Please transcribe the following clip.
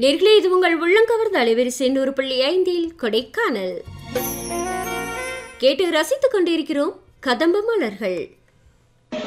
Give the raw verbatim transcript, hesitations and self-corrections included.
நேர்களே, இது உங்கள் உள்ளங்கவர்ந்த அலைவரிசை நூறு புள்ளி ஐந்தில் கொடைக்கானல் கேட்டு ரசித்துக் கொண்டிருக்கிறோம் கதம்ப மலர்கள்.